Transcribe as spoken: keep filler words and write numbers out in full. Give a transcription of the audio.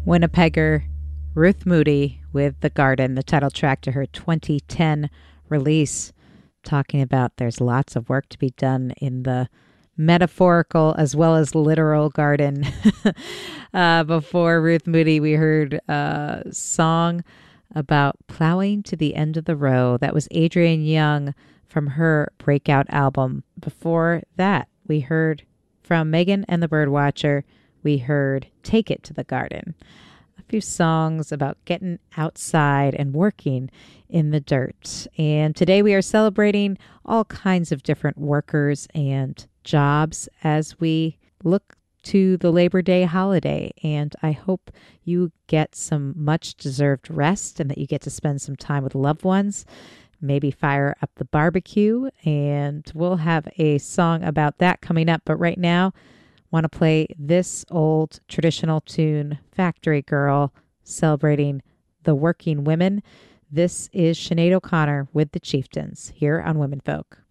Winnipegger Ruth Moody with The Garden, the title track to her twenty ten release, talking about there's lots of work to be done in the metaphorical as well as literal garden. uh, before Ruth Moody, we heard a song about plowing to the end of the row. That was Adrienne Young from her breakout album. Before that, we heard from Megan and the Birdwatcher, we heard Take It to the Garden. A few songs about getting outside and working in the dirt. And today we are celebrating all kinds of different workers and jobs as we look to the Labor Day holiday. And I hope you get some much deserved rest and that you get to spend some time with loved ones. Maybe fire up the barbecue, and we'll have a song about that coming up. But right now, want to play this old traditional tune, Factory Girl, celebrating the working women. This is Sinead O'Connor with the Chieftains here on Women Folk.